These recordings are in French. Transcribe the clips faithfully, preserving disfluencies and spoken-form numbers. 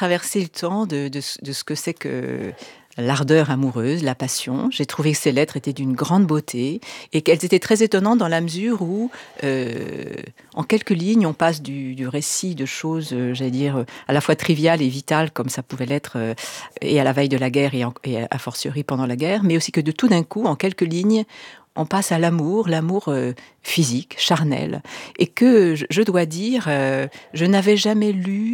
traversé le temps de de ce de ce que c'est que l'ardeur amoureuse, la passion. J'ai trouvé que ces lettres étaient d'une grande beauté et qu'elles étaient très étonnantes dans la mesure où, heu, en quelques lignes, on passe du du récit de choses, heu, j'allais dire, heu, à la fois triviales et vitales comme ça pouvait l'être, heu, et à la veille de la guerre et en et a fortiori pendant la guerre, mais aussi que de tout d'un coup, en quelques lignes, on passe à l'amour, l'amour, heu, physique, charnel et que je je dois dire, heu, je n'avais jamais lu,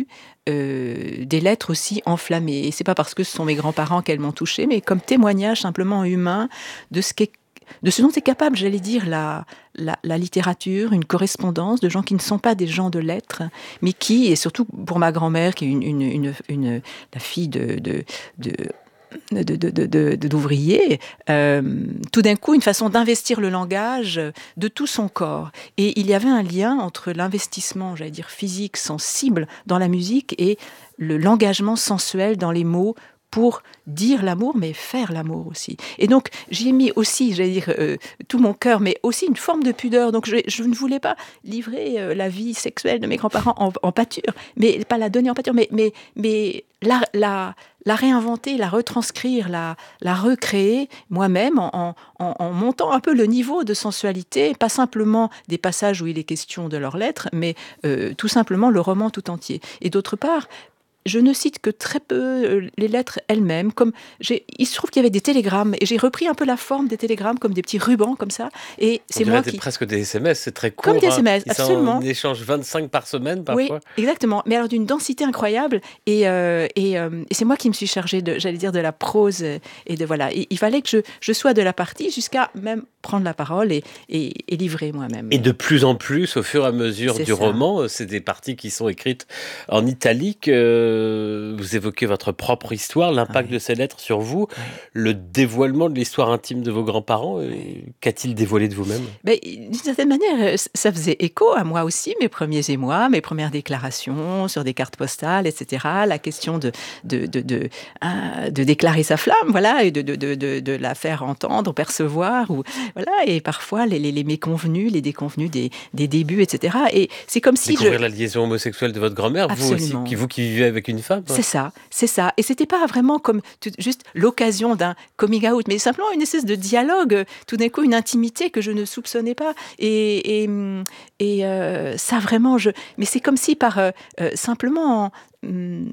heu, des lettres aussi enflammées et c'est pas parce que ce sont mes grands-parents qu'elles m'ont touchée, mais comme témoignage simplement humain de ce qu'est de ce dont est capable, j'allais dire, la la la littérature, une correspondance de gens qui ne sont pas des gens de lettres, mais qui et surtout pour ma grand-mère qui est une une une une la fille de de de de de de de de d'ouvriers, hem, tout d'un coup, une façon d'investir le langage, heu, de tout son corps et il y avait un lien entre l'investissement, j'allais dire physique, sensible dans la musique et le l'engagement sensuel dans les mots pour dire l'amour, mais faire l'amour aussi et donc j'y ai mis aussi, j'allais dire, heu, tout mon cœur, mais aussi une forme de pudeur donc je je ne voulais pas livrer, heu, la vie sexuelle de mes grands-parents en en pâture, mais pas la donner en pâture, mais mais mais la la la réinventer, la retranscrire, la la recréer moi-même en en en en montant un peu le niveau de sensualité, pas simplement des passages où il est question de leurs lettres, mais heu, tout simplement le roman tout entier et d'autre part, je ne cite que très peu, heu, les lettres elles-mêmes, comme j'ai il se trouve qu'il y avait des télégrammes et j'ai repris un peu la forme des télégrammes comme des petits rubans comme ça et On c'est dirait moi des qui presque des S M S, c'est très comme des court, hein. S M S, Ils s'en absolument. échangent vingt-cinq par semaine Oui, parfois. exactement, mais alors d'une densité incroyable et heu et hem et c'est moi qui me suis chargée de j'allais dire de la prose, heu et de voilà, il il fallait que je je sois de la partie jusqu'à même prendre la parole et et et livrer moi-même, Et heu de plus en plus, au fur et à mesure C'est du ça. roman, heu, c'est des parties qui sont écrites en italique, heu, vous évoquez votre propre histoire, l'impact Ouais. de ces lettres sur vous, Ouais. le dévoilement de l'histoire intime de vos grands-parents, heu, Ouais. qu'a-t-il dévoilé de vous-même? Beh, i d'une certaine manière, heu, ç ça faisait écho à moi aussi, mes premiers émois, mes premières déclarations sur des cartes postales et cetera. La question de de de de, hein, de déclarer sa flamme, voilà et de de de de de la faire entendre, percevoir ou voilà et parfois les les les méconvenus, les déconvenus des des débuts et cetera et c'est comme si je Découvrir la liaison homosexuelle de votre grand-mère, vous aussi, qui Absolument. vous qui vivez avec une femme? C'est ça, c'est ça et c'était pas vraiment comme tu juste l'occasion d'un coming out, mais simplement une espèce de dialogue, heu, tout d'un coup une intimité que je ne soupçonnais pas et et mmh et heu, ça vraiment je mais c'est comme si par, heu heu, simplement, mmh,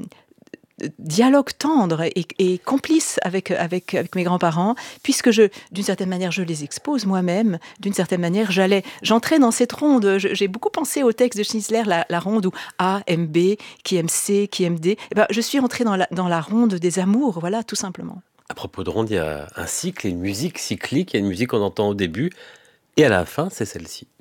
d dialogue tendre et et complice avec, heu, avec avec mes grands-parents, puisque je d'une certaine manière, je les expose moi-même, d'une certaine manière, j'allais j'entrais dans cette ronde, je j'ai beaucoup pensé au texte de Schnitzler, la la ronde où A aime B, qui aime C, qui aime D et bah, je suis entrée dans la dans la ronde des amours, voilà, tout simplement. À propos de ronde, il y a un cycle et une musique cyclique, il y a une musique qu'on entend au début et à la fin, c'est celle-ci.